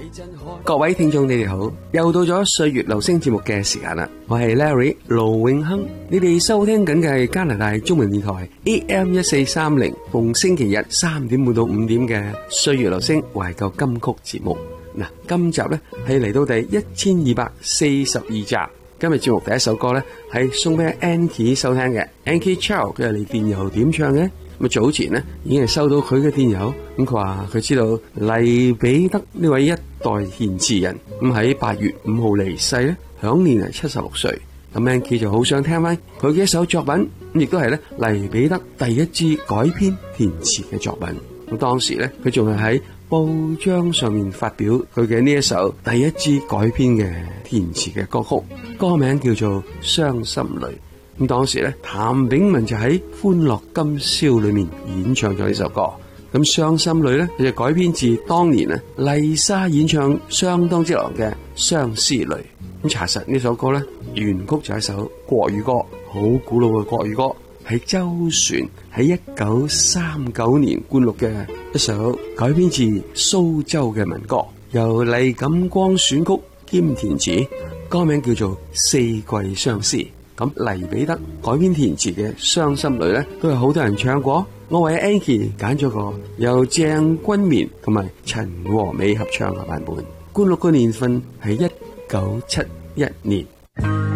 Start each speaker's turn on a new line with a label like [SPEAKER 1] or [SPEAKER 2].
[SPEAKER 1] 各位聽眾你哋好，又到咗歲月留聲節目嘅時間啦，我係 Larry 盧永亨，你哋收聽緊嘅係加拿大中文電台 AM1430，逢星期日3點半到5點嘅歲月留聲懷舊金曲節目。嗱，今集呢係嚟到第1242集。今日節目第一首歌呢係送俾 Ankie 收聽嘅 Ankie Chow， 佢係嚟電郵點唱嘅。咁早前呢已經係收到佢嘅電郵，咁佢話佢知道黎彼得呢位一代填詞人咁喺8月5號離世咧，享年係76歲。咁 Ankie 就好想聽翻佢嘅一首作品，咁亦都係咧黎彼得第一支改編填詞嘅作品。咁當時咧佢仲係喺報章上面發表佢嘅呢一首第一支改編嘅填詞嘅歌曲，歌名叫做《傷心淚》。咁當時咧，譚炳文就喺《歡樂今宵》裏面演唱咗呢首歌。咁《傷心淚》咧，佢就改編自當年啊麗莎演唱相當之流行嘅《相思淚》。咁查實呢首歌咧，原曲就係一首國語歌，好古老嘅國語歌，係周璇喺1939年灌錄嘅一首改編自蘇州嘅民歌，由黎錦光選曲兼填詞，歌名叫做《四季相思》。咁黎彼得改編填詞嘅《傷心淚》咧，都係好多人唱過。我為 Ankie 揀咗個由鄭君綿同埋陳和美合唱嘅版本。灌錄嘅年份係1971年。